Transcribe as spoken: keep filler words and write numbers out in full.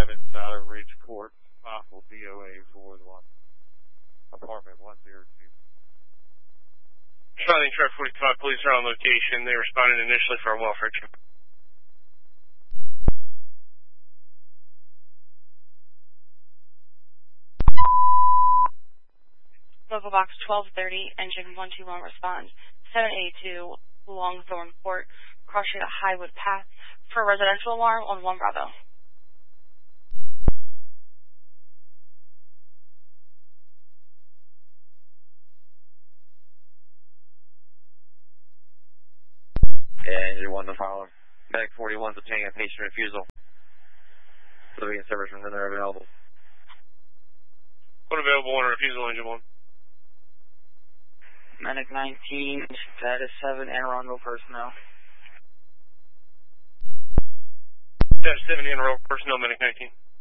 seven South Ridge Court, possible D O A for the one, apartment one zero two. Charlie Truck forty-five, police are on location. They responded initially for a welfare check. Local box twelve thirty, engine one two one responds. seven eighty-two, Longthorn Court, Cross Street at Highwood Path, for a residential alarm on one Bravo. Yeah, engine one to follow. Medic forty-one is obtaining a patient refusal. Living in service when they're available. One available, one refusal, engine one. Medic nineteen, status seven, Anne Arundel personnel. Status seven, Anne Arundel personnel, Medic nineteen.